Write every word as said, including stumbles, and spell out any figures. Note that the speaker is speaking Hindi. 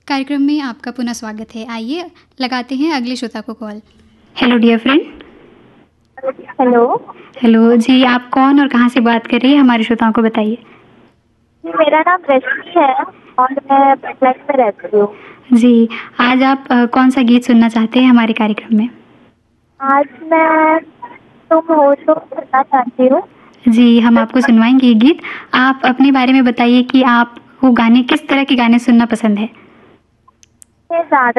कार्यक्रम में आपका पुनः स्वागत है। आइए लगाते हैं अगले श्रोता को call. Hello dear friend. Hello hello जी, आप कौन और कहाँ से बात कर रही है, हमारे श्रोताओं को बताइए। जी, मेरा नाम रश्मि है और मैं फ्लैट में रहती हूँ। जी, आज आप अ, कौन सा गीत सुनना चाहते हैं हमारे कार्यक्रम में? आज मैं तुम हो तो सुनना चाहती हूँ। जी, हम आपको सुनवाएंगे ये गीत। आप अपने बारे में बताइए कि आपको गाने, किस तरह के गाने सुनना पसंद है? मैं ज़्यादा